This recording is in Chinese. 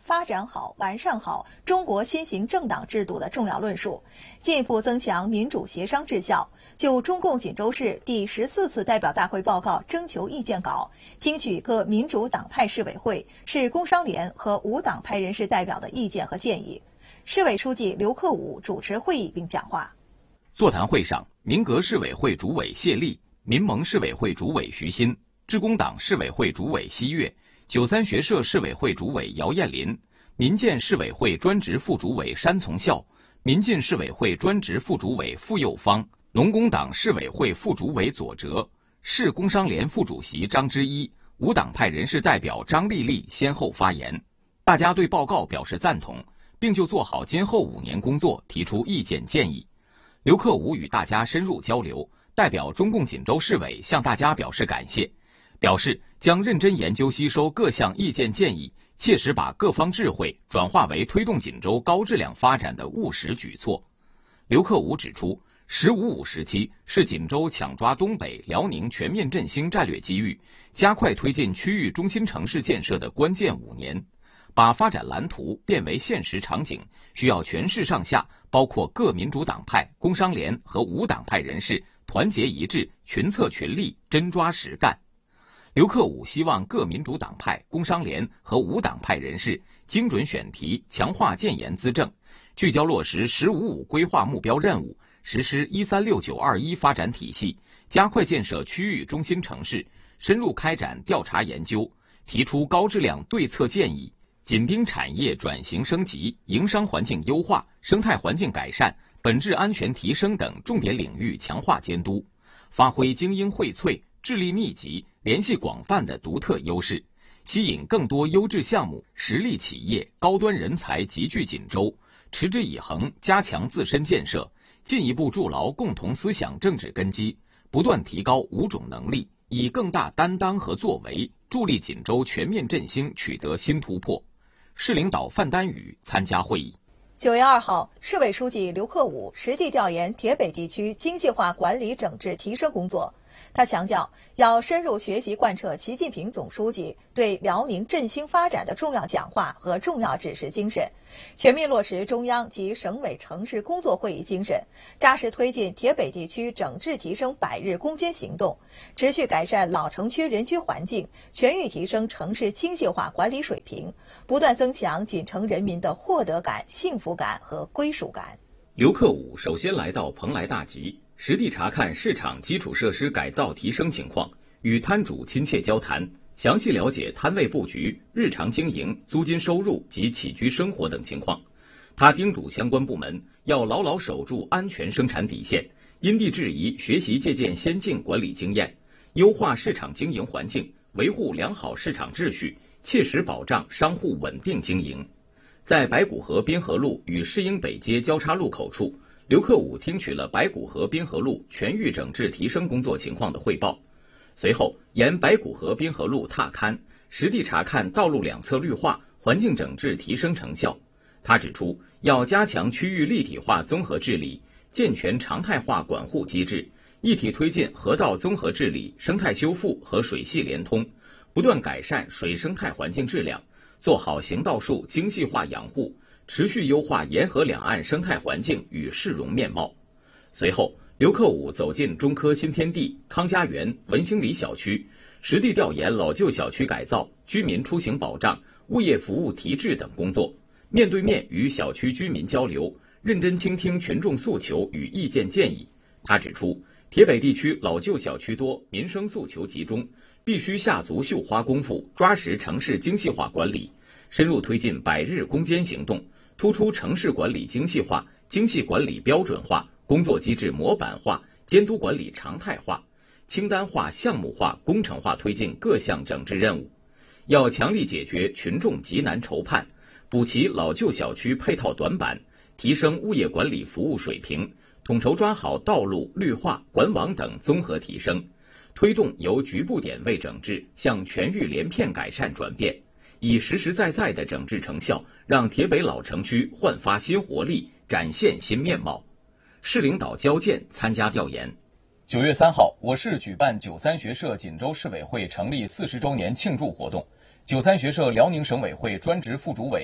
发展好、完善好中国新型政党制度的重要论述，进一步增强民主协商质效。就中共锦州市第14次代表大会报告征求意见稿，听取各民主党派市委会、市工商联和无党派人士代表的意见和建议。市委书记刘克武主持会议并讲话。 座谈会上，民革市委会主委谢丽、民盟市委会主委徐鑫、致公党市委会主委西岳、93学社市委会主委姚艳林、民建市委会专职副主委山从孝、民进市委会专职副主委傅幼芳、农工党市委会副主委左哲、市工商联副主席张之一、无党派人士代表张丽丽先后发言，大家对报告表示赞同，并就做好今后5年工作提出意见建议。刘克武与大家深入交流，代表中共锦州市委向大家表示感谢，表示将认真研究吸收各项意见建议，切实把各方智慧转化为推动锦州高质量发展的务实举措。刘克武指出，“15+5”时期是锦州抢抓东北、辽宁全面振兴战略机遇，加快推进区域中心城市建设的关键5年。把发展蓝图变为现实场景，需要全市上下，包括各民主党派、工商联和无党派人士团结一致、群策群力、真抓实干。刘克武希望各民主党派、工商联和无党派人士精准选题，强化建言资政，聚焦落实“15+5”规划目标任务，实施136921发展体系，加快建设区域中心城市，深入开展调查研究，提出高质量对策建议，紧盯产业转型升级、营商环境优化、生态环境改善、本质安全提升等重点领域强化监督，发挥精英荟萃、智力密集、联系广泛的独特优势，吸引更多优质项目、实力企业、高端人才集聚锦州，持之以恒加强自身建设，进一步筑牢共同思想政治根基，不断提高5种能力，以更大担当和作为，助力锦州全面振兴取得新突破。市领导范丹宇参加会议。 9月2号，市委书记刘克武实地调研铁北地区精细化管理整治提升工作。他强调，要深入学习贯彻习近平总书记对辽宁振兴发展的重要讲话和重要指示精神，全面落实中央及省委城市工作会议精神，扎实推进铁北地区整治提升100日攻坚行动，持续改善老城区人居环境，全域提升城市精细化管理水平，不断增强锦城人民的获得感、幸福感和归属感。 刘克武首先来到蓬莱大集，实地查看市场基础设施改造提升情况，与摊主亲切交谈，详细了解摊位布局、日常经营、租金收入及起居生活等情况。他叮嘱相关部门要牢牢守住安全生产底线，因地制宜学习借鉴先进管理经验，优化市场经营环境，维护良好市场秩序，切实保障商户稳定经营。在白骨河滨河路与市营北街交叉路口处，刘克武听取了白骨河滨河路全域整治提升工作情况的汇报，随后沿白骨河滨河路踏勘，实地查看道路两侧绿化、环境整治提升成效。他指出，要加强区域立体化综合治理，健全常态化管护机制，一体推进河道综合治理、生态修复和水系联通，不断改善水生态环境质量，做好行道树精细化养护，持续优化沿河两岸生态环境与市容面貌。随后，刘克武走进中科新天地、康家园、文兴里小区，实地调研老旧小区改造、居民出行保障、物业服务提质等工作，面对面与小区居民交流，认真倾听群众诉求与意见建议。他指出，铁北地区老旧小区多，民生诉求集中，必须下足绣花功夫，抓实城市精细化管理，深入推进100日攻坚行动，突出城市管理精细化、精细管理标准化、工作机制模板化、监督管理常态化，清单化、项目化、工程化推进各项整治任务。要强力解决群众急难愁盼，补齐老旧小区配套短板，提升物业管理服务水平，统筹抓好道路、绿化、管网等综合提升，推动由局部点位整治向全域连片改善转变，以实实在在的整治成效，让铁北老城区焕发新活力，展现新面貌。市领导交件参加调研。 9月3号，我市举办93学社锦州市委会成立40周年庆祝活动。93学社辽宁省委会专职副主委